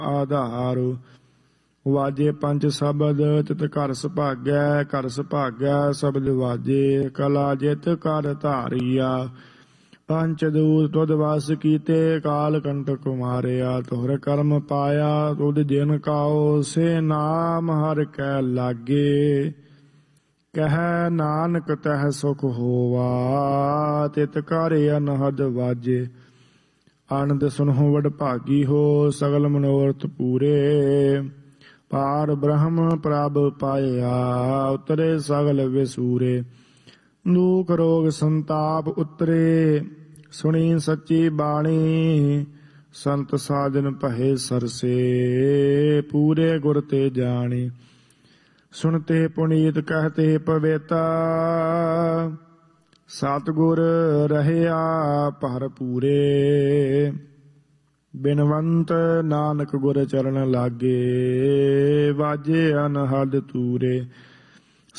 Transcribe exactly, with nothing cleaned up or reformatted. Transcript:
ਆਧਾਰ। ਵਾਜੇ ਪੰਜ ਸ਼ਬਦ ਤਿਤ ਘਰ ਸੁਭਾਗੈ, ਘਰ ਸੁਭਾਗੈ ਸ਼ਬਦ ਵਾਜੇ, ਕਲਾ ਜਿਤ ਕਰ ਧਾਰੀਆ। ਪੰਚ ਦੂਤ ਤੁਧ ਵਸ ਕੀਤੇ, ਕਾਲ ਕੰਟਕ ਮਾਰਿਆ। ਤੁਹਰ ਕਰਮ ਪਾਇਆ ਤੁਧ ਜਿਨ ਕਾਓ, ਸੇ ਨਾਮ ਹਰਿ ਕੈ ਲਾਗੇ। ਕਹਿ ਨਾਨਕ ਤਹ ਸੁਖ ਹੋਵਾ, ਤਿਤ ਕਰ ਅਨਹਦ ਵਾਜੇ। ਆਨੰਦ ਸੁਨਹੁ ਵਡਭਾਗੀ ਹੋ, ਸਗਲ ਮਨੋਰਥ ਪੂਰੇ। ਪਾਰ ਬ੍ਰਹਮ ਪ੍ਰਭ ਪਾਇਆ, ਉਤਰੇ ਸਗਲ ਵਿਸੂਰੇ। ਦੁਖ ਰੋਗ ਸੰਤਾਪ ਉਤਰੇ, ਸੁਣੀ ਸੱਚੀ ਬਾਣੀ। ਸੰਤ ਸਾਜਨ ਭਏ ਸਰਸੇ, ਪੂਰੇ ਗੁਰ ਤੇ ਜਾਣੀ। ਸੁਣਤੇ ਪੁਨੀਤ ਕਹਤੇ ਪਵਿੱਤਾ, ਸਤਿਗੁਰ ਰਹਿਆ ਭਰ ਪੂਰੇ। ਬਿਨਵੰਤ ਨਾਨਕ ਗੁਰ ਚਰਨ ਲਾਗੇ, ਵਾਜੇ ਅਨਹਦ ਤੂਰੇ।